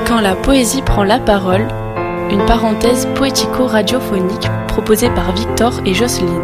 Quand la poésie prend la parole, une parenthèse poético-radiophonique proposée par Victor et Jocelyne.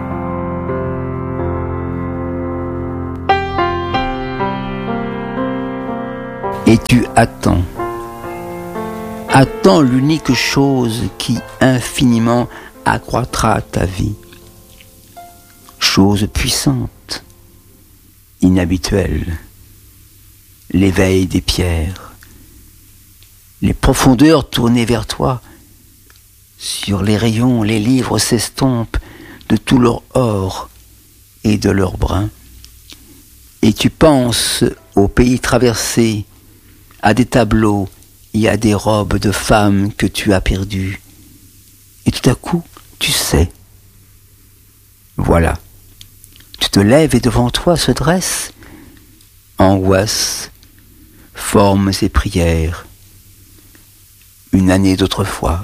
Et tu attends. Attends l'unique chose qui infiniment accroîtra ta vie. Chose puissante, inhabituelle, l'éveil des pierres, les profondeurs tournées vers toi. Sur les rayons, les livres s'estompent de tout leur or et de leur brun. Et tu penses au pays traversé, à des tableaux et à des robes de femmes que tu as perdues. Et tout à coup, tu sais. Voilà. Tu te lèves et devant toi se dressent angoisses, formes et prières. Une année d'autrefois.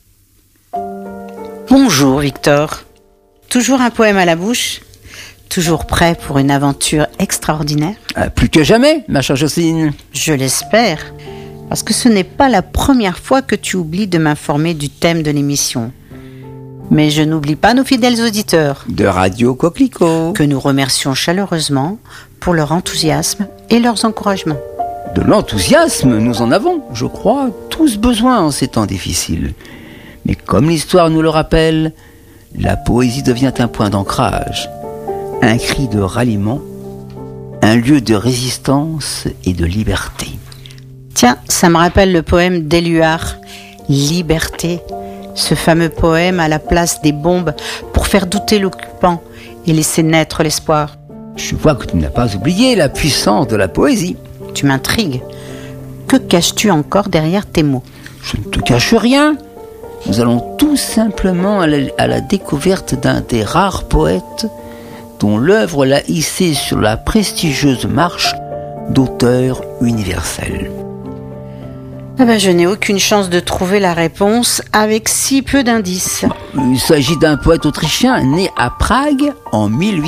Bonjour Victor. Toujours un poème à la bouche? Toujours prêt pour une aventure extraordinaire? Plus que jamais, ma chère Jocelyne. Je l'espère, parce que ce n'est pas la première fois que tu oublies de m'informer du thème de l'émission. Mais je n'oublie pas nos fidèles auditeurs. De Radio Coquelicot. Que nous remercions chaleureusement pour leur enthousiasme et leurs encouragements. De l'enthousiasme, nous en avons, je crois, tous besoin en ces temps difficiles. Mais comme l'histoire nous le rappelle, la poésie devient un point d'ancrage, un cri de ralliement, un lieu de résistance et de liberté. Tiens, ça me rappelle le poème d'Éluard, Liberté, ce fameux poème à la place des bombes pour faire douter l'occupant et laisser naître l'espoir. Je vois que tu n'as pas oublié la puissance de la poésie. Tu m'intrigues. Que caches-tu encore derrière tes mots? Je ne te cache rien. Nous allons tout simplement à la découverte d'un des rares poètes dont l'œuvre l'a hissé sur la prestigieuse marche d'auteur universel. Je n'ai aucune chance de trouver la réponse avec si peu d'indices. Il s'agit d'un poète autrichien né à Prague en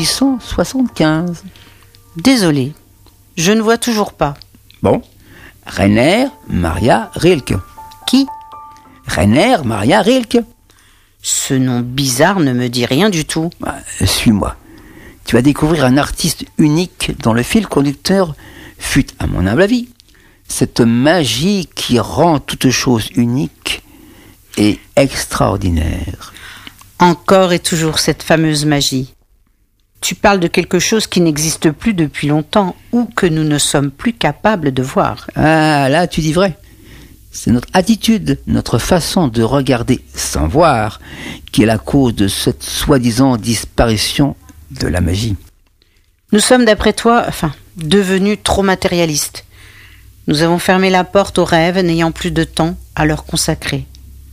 1875. Désolé, je ne vois toujours pas. Bon, Rainer Maria Rilke. Qui? Rainer Maria Rilke. Ce nom bizarre ne me dit rien du tout. Suis-moi. Tu vas découvrir un artiste unique dont le fil conducteur fut, à mon humble avis, cette magie qui rend toute chose unique et extraordinaire. Encore et toujours cette fameuse magie. Tu parles de quelque chose qui n'existe plus depuis longtemps ou que nous ne sommes plus capables de voir. Ah, là, tu dis vrai. C'est notre attitude, notre façon de regarder sans voir qui est la cause de cette soi-disant disparition de la magie. Nous sommes, d'après toi, devenus trop matérialistes. Nous avons fermé la porte aux rêves, n'ayant plus de temps à leur consacrer.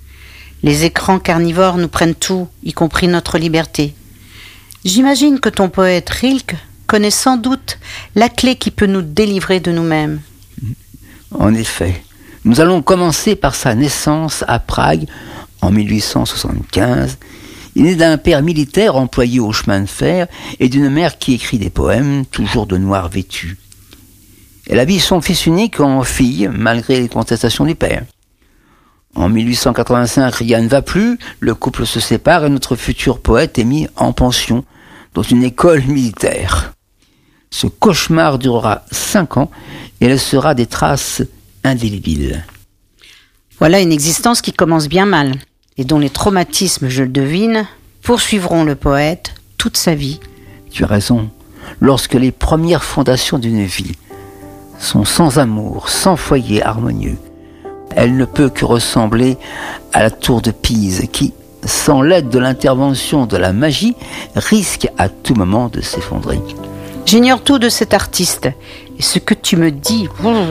Les écrans carnivores nous prennent tout, y compris notre liberté. J'imagine que ton poète Rilke connaît sans doute la clé qui peut nous délivrer de nous-mêmes. En effet, nous allons commencer par sa naissance à Prague en 1875. Il est d'un père militaire employé au chemin de fer et d'une mère qui écrit des poèmes, toujours de noir vêtue. Elle habille son fils unique en fille, malgré les contestations du père. En 1885, rien ne va plus, le couple se sépare et notre futur poète est mis en pension dans une école militaire. Ce cauchemar durera 5 ans et laissera des traces indélébiles. Voilà une existence qui commence bien mal et dont les traumatismes, je le devine, poursuivront le poète toute sa vie. Tu as raison. Lorsque les premières fondations d'une vie sont sans amour, sans foyer harmonieux, elle ne peut que ressembler à la tour de Pise qui, sans l'aide de l'intervention de la magie, risque à tout moment de s'effondrer. J'ignore tout de cet artiste et ce que tu me dis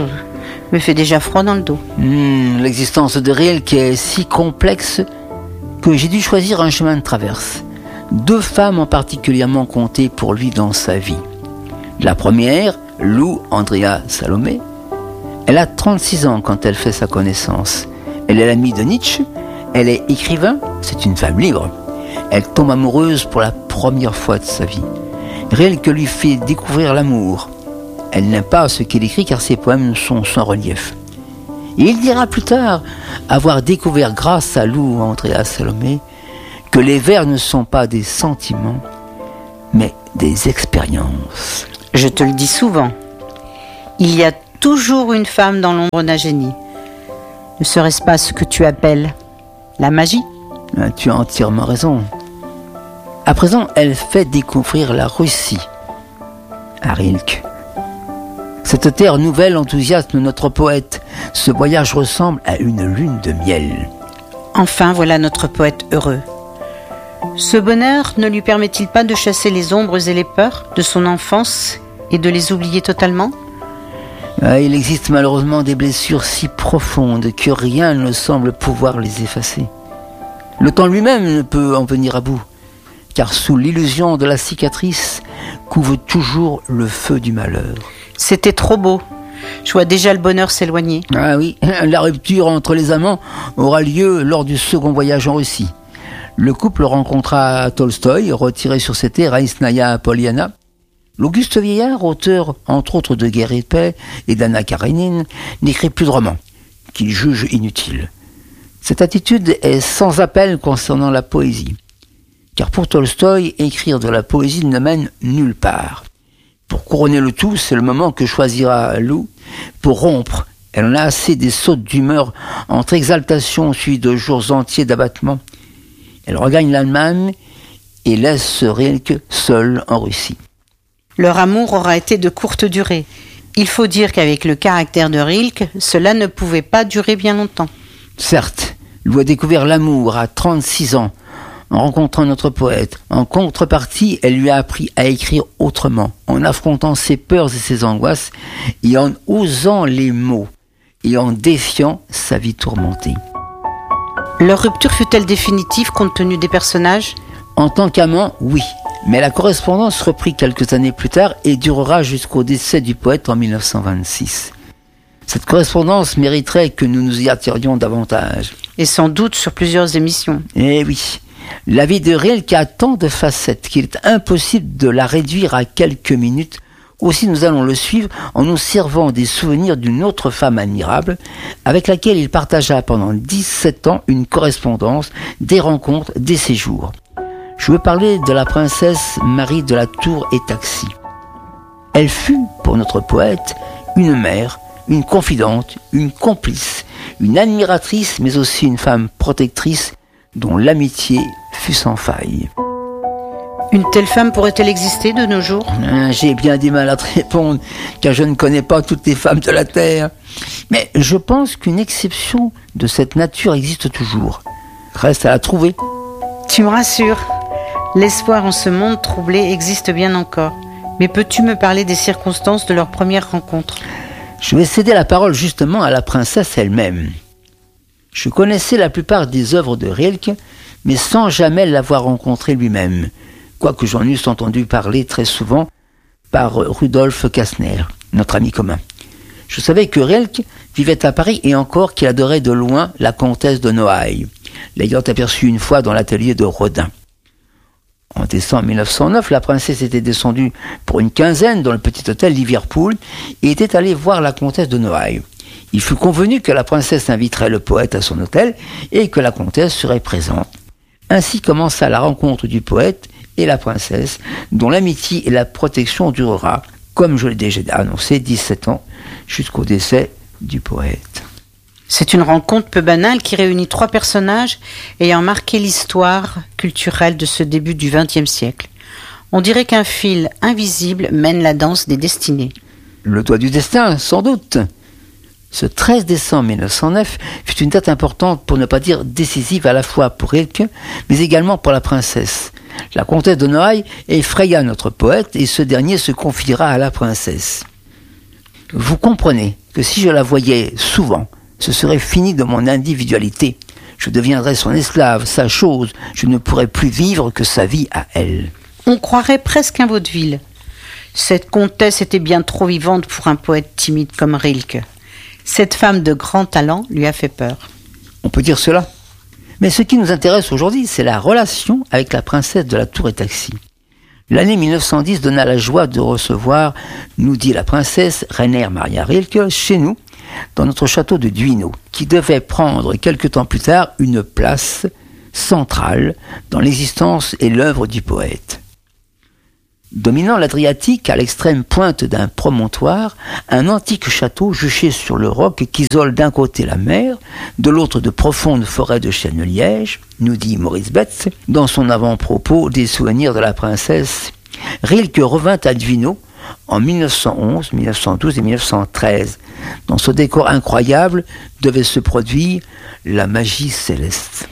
me fait déjà froid dans le dos. L'existence de Rilke est si complexe que j'ai dû choisir un chemin de traverse. 2 femmes ont particulièrement compté pour lui dans sa vie. La première, Lou Andrea Salomé, elle a 36 ans quand elle fait sa connaissance. Elle est l'amie de Nietzsche, elle est écrivain, c'est une femme libre. Elle tombe amoureuse pour la première fois de sa vie. Rilke lui fait découvrir l'amour. Elle n'aime pas ce qu'il écrit car ses poèmes sont sans relief. Et il dira plus tard avoir découvert grâce à Lou, Andrea, Salomé, que les vers ne sont pas des sentiments, mais des expériences. Je te le dis souvent, il y a toujours une femme dans l'ombre d'un génie. Ne serait-ce pas ce que tu appelles la magie ? Tu as entièrement raison. À présent, elle fait découvrir la Russie à Rilke. Cette terre nouvelle enthousiasme notre poète. Ce voyage ressemble à une lune de miel. Enfin, voilà notre poète heureux. Ce bonheur ne lui permet-il pas de chasser les ombres et les peurs de son enfance et de les oublier totalement ? Il existe malheureusement des blessures si profondes que rien ne semble pouvoir les effacer. Le temps lui-même ne peut en venir à bout, car sous l'illusion de la cicatrice couve toujours le feu du malheur. C'était trop beau. Je vois déjà le bonheur s'éloigner. Ah oui, la rupture entre les amants aura lieu lors du second voyage en Russie. Le couple rencontra Tolstoï, retiré sur ses terres à Isnaya Poliana. L'auguste vieillard, auteur entre autres de Guerre et Paix et d'Anna Karénine, n'écrit plus de romans, qu'il juge inutiles. Cette attitude est sans appel concernant la poésie. Car pour Tolstoï, écrire de la poésie ne mène nulle part. Pour couronner le tout, c'est le moment que choisira Lou pour rompre. Elle en a assez des sautes d'humeur entre exaltation suivies de jours entiers d'abattement. Elle regagne l'Allemagne et laisse Rilke seul en Russie. Leur amour aura été de courte durée. Il faut dire qu'avec le caractère de Rilke, cela ne pouvait pas durer bien longtemps. Certes, Lou a découvert l'amour à 36 ans, en rencontrant notre poète. En contrepartie, elle lui a appris à écrire autrement, en affrontant ses peurs et ses angoisses, et en osant les mots, et en défiant sa vie tourmentée. Leur rupture fut-elle définitive compte tenu des personnages ? En tant qu'amant, oui. Mais la correspondance reprit quelques années plus tard et durera jusqu'au décès du poète en 1926. Cette correspondance mériterait que nous nous y attirions davantage. Et sans doute sur plusieurs émissions. Eh oui, la vie de Rilke a tant de facettes qu'il est impossible de la réduire à quelques minutes. Aussi nous allons le suivre en nous servant des souvenirs d'une autre femme admirable avec laquelle il partagea pendant 17 ans une correspondance, des rencontres, des séjours. Je veux parler de la princesse Marie de la Tour et Taxis. Elle fut, pour notre poète, une mère, une confidente, une complice, une admiratrice, mais aussi une femme protectrice dont l'amitié fut sans faille. Une telle femme pourrait-elle exister de nos jours ? J'ai bien du mal à te répondre, car je ne connais pas toutes les femmes de la Terre. Mais je pense qu'une exception de cette nature existe toujours. Reste à la trouver. Tu me rassures. L'espoir en ce monde troublé existe bien encore. Mais peux-tu me parler des circonstances de leur première rencontre ? Je vais céder la parole justement à la princesse elle-même. Je connaissais la plupart des œuvres de Rilke, mais sans jamais l'avoir rencontré lui-même, quoique j'en eusse entendu parler très souvent par Rudolf Kastner, notre ami commun. Je savais que Rilke vivait à Paris et encore qu'il adorait de loin la comtesse de Noailles, l'ayant aperçue une fois dans l'atelier de Rodin. En décembre 1909, la princesse était descendue pour une quinzaine dans le petit hôtel Liverpool et était allée voir la comtesse de Noailles. Il fut convenu que la princesse inviterait le poète à son hôtel et que la comtesse serait présente. Ainsi commença la rencontre du poète et la princesse, dont l'amitié et la protection durera, comme je l'ai déjà annoncé, 17 ans, jusqu'au décès du poète. C'est une rencontre peu banale qui réunit 3 personnages ayant marqué l'histoire culturelle de ce début du XXe siècle. On dirait qu'un fil invisible mène la danse des destinées. Le doigt du destin, sans doute. Ce 13 décembre 1909 fut une date importante, pour ne pas dire décisive à la fois pour Rilke, mais également pour la princesse. La comtesse de Noailles effraya notre poète et ce dernier se confiera à la princesse. Vous comprenez que si je la voyais souvent, ce serait fini de mon individualité. Je deviendrais son esclave, sa chose. Je ne pourrais plus vivre que sa vie à elle. On croirait presque un vaudeville. Cette comtesse était bien trop vivante pour un poète timide comme Rilke. Cette femme de grand talent lui a fait peur. On peut dire cela. Mais ce qui nous intéresse aujourd'hui, c'est la relation avec la princesse de la Tour et Taxis. L'année 1910 donna la joie de recevoir, nous dit la princesse Rainer Maria Rilke, chez nous, dans notre château de Duino, qui devait prendre quelque temps plus tard une place centrale dans l'existence et l'œuvre du poète. Dominant l'Adriatique à l'extrême pointe d'un promontoire, un antique château juché sur le roc qu'isole d'un côté la mer, de l'autre de profondes forêts de chênes de liège, nous dit Maurice Betts dans son avant-propos des souvenirs de la princesse. Rilke revint à Duino en 1911, 1912 et 1913. Dans ce décor incroyable devait se produire la magie céleste.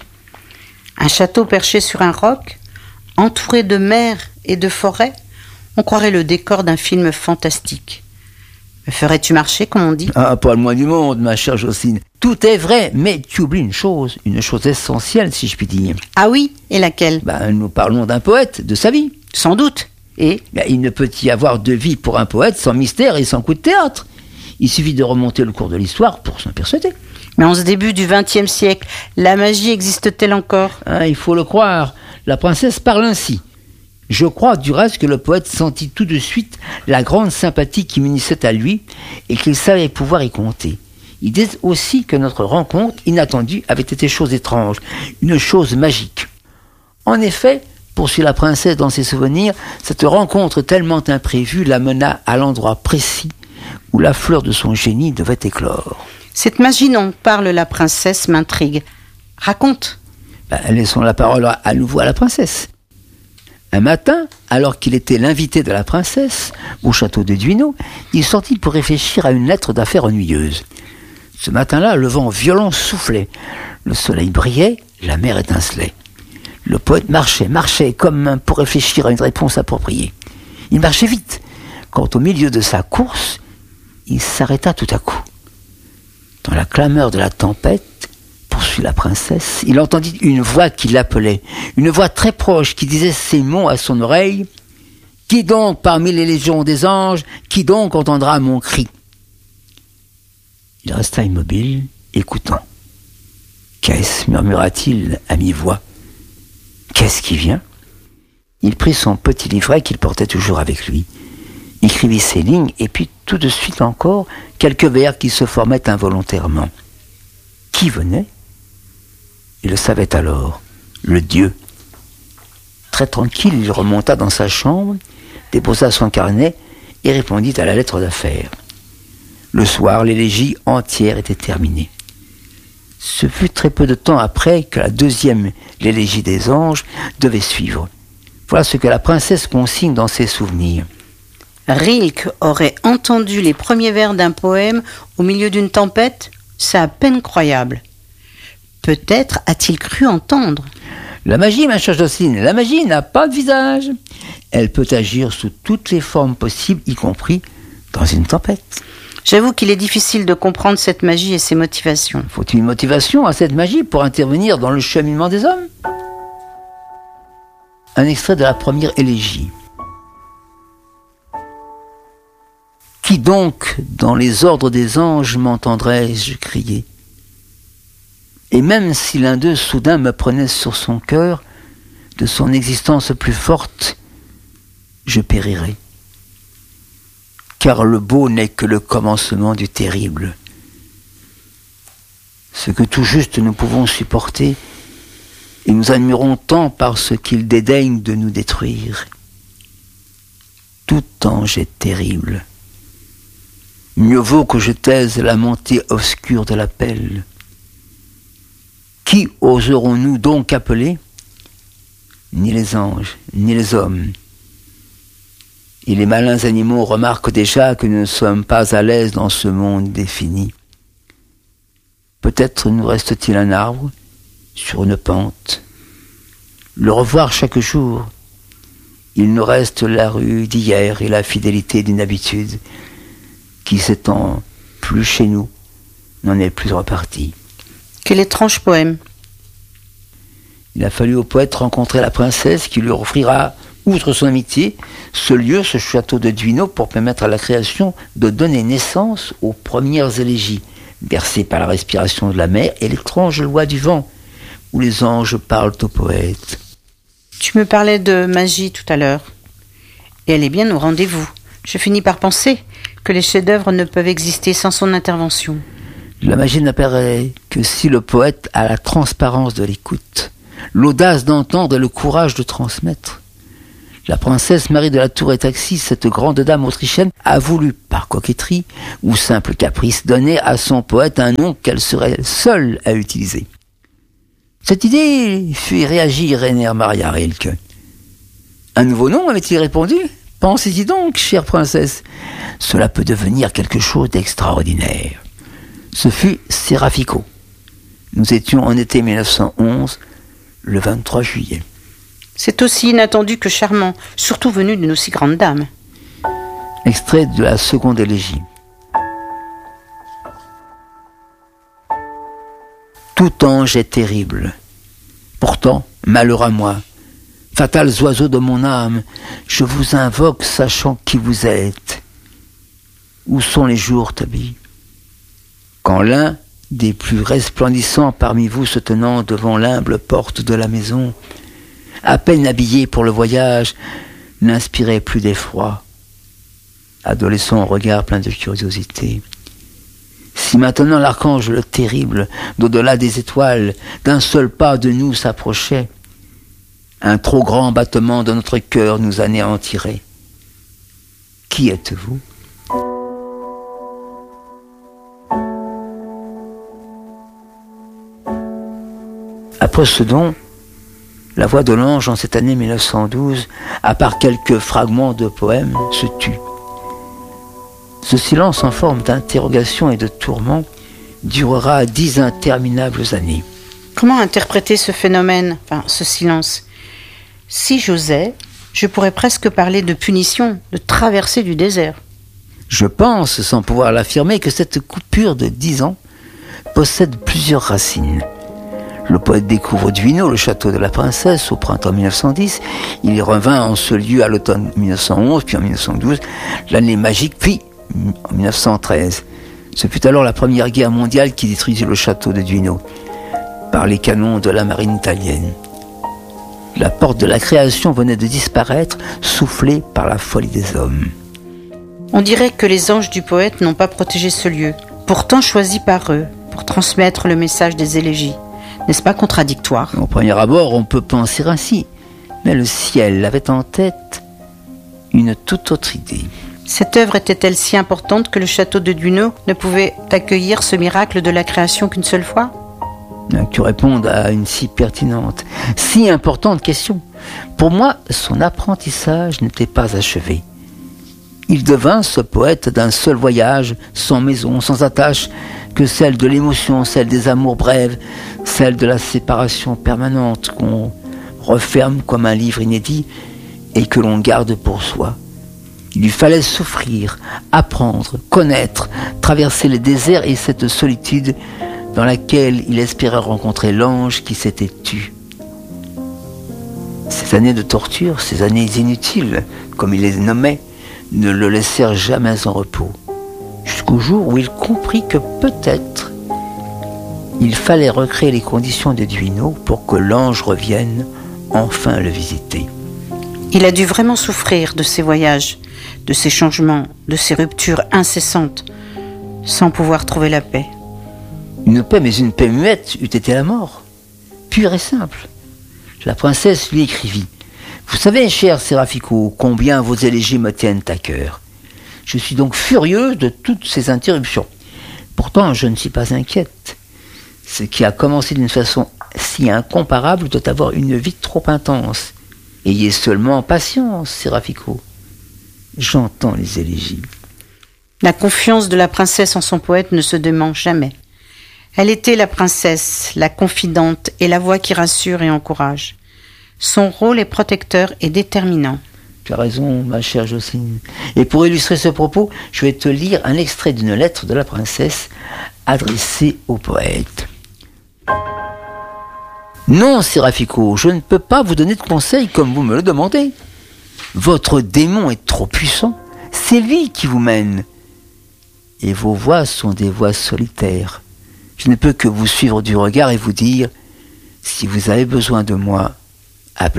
Un château perché sur un roc, entouré de mer et de forêts, on croirait le décor d'un film fantastique. Me ferais-tu marcher, comme on dit ? Ah, pas le moins du monde, ma chère Jocelyne. Tout est vrai, mais tu oublies une chose essentielle, si je puis dire. Ah oui, et laquelle ? Nous parlons d'un poète, de sa vie. Sans doute. Et ? Il ne peut y avoir de vie pour un poète sans mystère et sans coup de théâtre. Il suffit de remonter le cours de l'histoire pour s'en persuader. Mais en ce début du XXe siècle, la magie existe-t-elle encore ? Il faut le croire. La princesse parle ainsi. Je crois du reste que le poète sentit tout de suite la grande sympathie qui m'unissait à lui et qu'il savait pouvoir y compter. Il dit aussi que notre rencontre inattendue avait été chose étrange, une chose magique. En effet, poursuit la princesse dans ses souvenirs, cette rencontre tellement imprévue l'amena à l'endroit précis où la fleur de son génie devait éclore. Cette magie dont parle la princesse m'intrigue. Raconte. Laissons la parole à nouveau à la princesse. Un matin, alors qu'il était l'invité de la princesse au château de Duino, il sortit pour réfléchir à une lettre d'affaires ennuyeuse. Ce matin-là, le vent violent soufflait, le soleil brillait, la mer étincelait. Le poète marchait comme pour réfléchir à une réponse appropriée. Il marchait vite, quand au milieu de sa course, il s'arrêta tout à coup. Dans la clameur de la tempête, poursuit la princesse, il entendit une voix qui l'appelait, une voix très proche qui disait ces mots à son oreille. « Qui donc parmi les légions des anges, qui donc entendra mon cri ?» Il resta immobile, écoutant. « Qu'est-ce » murmura-t-il à mi-voix. « Qu'est-ce qui vient ?» Il prit son petit livret qu'il portait toujours avec lui, écrivit ces lignes et puis tout de suite encore quelques vers qui se formaient involontairement. Qui venait ? Il le savait alors, le Dieu. Très tranquille, il remonta dans sa chambre, déposa son carnet et répondit à la lettre d'affaires. Le soir, l'élégie entière était terminée. Ce fut très peu de temps après que la deuxième, l'élégie des anges, devait suivre. Voilà ce que la princesse consigne dans ses souvenirs. Rilke aurait entendu les premiers vers d'un poème au milieu d'une tempête ? C'est à peine croyable. Peut-être a-t-il cru entendre. La magie, ma chère Jocelyne, la magie n'a pas de visage. Elle peut agir sous toutes les formes possibles, y compris dans une tempête. J'avoue qu'il est difficile de comprendre cette magie et ses motivations. Faut-il une motivation à cette magie pour intervenir dans le cheminement des hommes ? Un extrait de la première élégie. Qui donc, dans les ordres des anges, m'entendrais-je crier ? Et même si l'un d'eux soudain me prenait sur son cœur, de son existence plus forte, je périrais. Car le beau n'est que le commencement du terrible. Ce que tout juste nous pouvons supporter, et nous admirons tant parce qu'il dédaigne de nous détruire. Tout ange est terrible. Mieux vaut que je taise la montée obscure de l'appel. Qui oserons-nous donc appeler ? Ni les anges, ni les hommes. Et les malins animaux remarquent déjà que nous ne sommes pas à l'aise dans ce monde défini. Peut-être nous reste-t-il un arbre sur une pente. Le revoir chaque jour. Il nous reste la rue d'hier et la fidélité d'une habitude qui s'étend plus chez nous, n'en est plus reparti. Quel étrange poème. Il a fallu au poète rencontrer la princesse qui lui offrira, outre son amitié, ce lieu, ce château de Duino, pour permettre à la création de donner naissance aux premières élégies, bercées par la respiration de la mer et l'étrange loi du vent, où les anges parlent aux poètes. Tu me parlais de magie tout à l'heure, et elle est bien au rendez-vous. Je finis par penser que les chefs-d'œuvre ne peuvent exister sans son intervention. La magie n'apparaît que si le poète a la transparence de l'écoute, l'audace d'entendre et le courage de transmettre. La princesse Marie de la Tour et Taxis, cette grande dame autrichienne, a voulu, par coquetterie ou simple caprice, donner à son poète un nom qu'elle serait seule à utiliser. Cette idée fit réagir Rainer Maria Rilke. Un nouveau nom, avait-il répondu ? Pensez-y donc, chère princesse. Cela peut devenir quelque chose d'extraordinaire. Ce fut Serafico. Nous étions en été 1911, le 23 juillet. C'est aussi inattendu que charmant, surtout venu d'une aussi grande dame. Extrait de la seconde élégie. Tout ange est terrible. Pourtant, malheur à moi. Fatals oiseaux de mon âme, je vous invoque sachant qui vous êtes. Où sont les jours, Toby ? Quand l'un des plus resplendissants parmi vous se tenant devant l'humble porte de la maison, à peine habillé pour le voyage, n'inspirait plus d'effroi. Adolescent au regard plein de curiosité. Si maintenant l'archange le terrible, d'au-delà des étoiles, d'un seul pas de nous s'approchait, un trop grand battement de notre cœur nous anéantirait. Qui êtes-vous ? Après ce don, la voix de l'ange en cette année 1912, à part quelques fragments de poèmes, se tut. Ce silence en forme d'interrogation et de tourment durera 10 interminables années. Comment interpréter ce phénomène, ce silence ? Si j'osais, je pourrais presque parler de punition, de traversée du désert. Je pense, sans pouvoir l'affirmer, que cette coupure de 10 ans possède plusieurs racines. Le poète découvre Duino, le château de la princesse, au printemps 1910. Il y revint en ce lieu à l'automne 1911, puis en 1912, l'année magique, puis en 1913. Ce fut alors la Première Guerre mondiale qui détruisit le château de Duino par les canons de la marine italienne. La porte de la création venait de disparaître, soufflée par la folie des hommes. On dirait que les anges du poète n'ont pas protégé ce lieu, pourtant choisi par eux pour transmettre le message des élégies. N'est-ce pas contradictoire ? Au premier abord, on peut penser ainsi, mais le ciel avait en tête une toute autre idée. Cette œuvre était-elle si importante que le château de Duino ne pouvait accueillir ce miracle de la création qu'une seule fois ? Tu réponds à une si pertinente, si importante question. Pour moi, son apprentissage n'était pas achevé. Il devint ce poète d'un seul voyage, sans maison, sans attache, que celle de l'émotion, celle des amours brèves, celle de la séparation permanente qu'on referme comme un livre inédit et que l'on garde pour soi. Il lui fallait souffrir, apprendre, connaître, traverser les déserts et cette solitude dans laquelle il espérait rencontrer l'ange qui s'était tu. Ces années de torture, ces années inutiles, comme il les nommait, ne le laissèrent jamais en repos, jusqu'au jour où il comprit que peut-être il fallait recréer les conditions de Duino pour que l'ange revienne enfin le visiter. Il a dû vraiment souffrir de ces voyages, de ces changements, de ces ruptures incessantes, sans pouvoir trouver la paix. Une paix, mais une paix muette, eût été la mort, pure et simple. La princesse lui écrivit : « Vous savez, cher Serafico, combien vos élégies me tiennent à cœur. Je suis donc furieuse de toutes ces interruptions. Pourtant, je ne suis pas inquiète. Ce qui a commencé d'une façon si incomparable doit avoir une vie trop intense. Ayez seulement patience, Serafico. J'entends les élégies. » La confiance de la princesse en son poète ne se dément jamais. Elle était la princesse, la confidente et la voix qui rassure et encourage. Son rôle est protecteur et déterminant. Tu as raison, ma chère Jocelyne. Et pour illustrer ce propos, je vais te lire un extrait d'une lettre de la princesse adressée au poète. « Non, Serafico, je ne peux pas vous donner de conseils comme vous me le demandez. Votre démon est trop puissant. C'est lui qui vous mène. Et vos voix sont des voix solitaires. Je ne peux que vous suivre du regard et vous dire, si vous avez besoin de moi, appelez-moi. »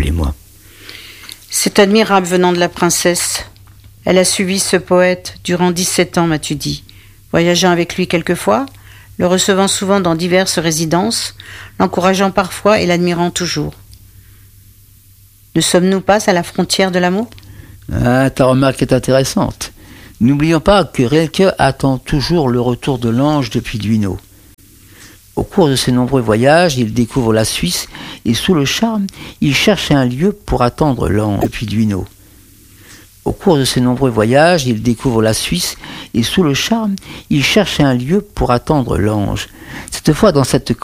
C'est admirable venant de la princesse. Elle a suivi ce poète durant 17 ans, m'as-tu dit, voyageant avec lui quelquefois, le recevant souvent dans diverses résidences, l'encourageant parfois et l'admirant toujours. Ne sommes-nous pas à la frontière de l'amour ? Ah, ta remarque est intéressante. N'oublions pas que Rilke attend toujours le retour de l'ange depuis Duino. Au cours de ses nombreux voyages, il découvre la Suisse et sous le charme, il cherche un lieu pour attendre l'ange depuis Duino. Au cours de ses nombreux voyages, il découvre la Suisse et sous le charme, il cherche un lieu pour attendre l'ange. Cette fois, dans cette